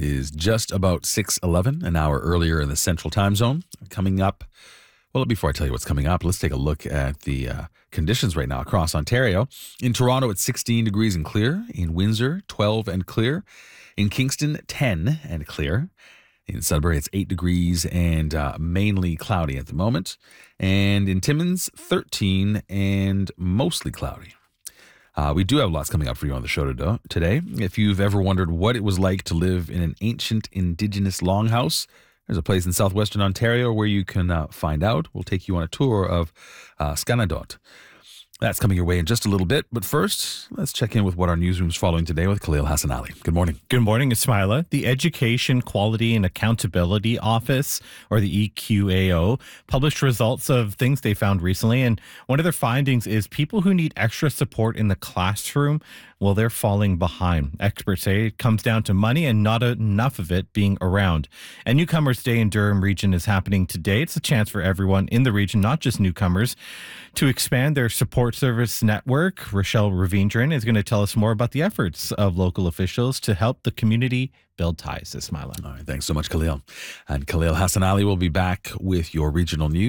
is just about 6:11, an hour earlier in the Central Time Zone. Coming up, well, before I tell you what's coming up, let's take a look at the conditions right now across Ontario. In Toronto, it's 16 degrees and clear. In Windsor, 12 and clear. In Kingston, 10 and clear. In Sudbury, it's 8 degrees and mainly cloudy at the moment. And in Timmins, 13 and mostly cloudy. We do have lots coming up for you on the show today. If you've ever wondered what it was like to live in an ancient Indigenous longhouse, there's a place in southwestern Ontario where you can find out. We'll take you on a tour of Scanadot. That's coming your way in just a little bit. But first, let's check in with what our newsroom's following today with Khalil Hassan-Ali. Good morning. Good morning, Ismaila. The Education Quality and Accountability Office, or the EQAO, published results of things they found recently. And one of their findings is people who need extra support in the classroom, well, they're falling behind. Experts say it comes down to money and not enough of it being around. And Newcomers Day in Durham Region is happening today. It's a chance for everyone in the region, not just newcomers, to expand their support service network. Rochelle Ravindran is going to tell us more about the efforts of local officials to help the community build ties. Ismaila. All right, thanks so much, Khalil. And Khalil Hassan-Ali will be back with your regional news.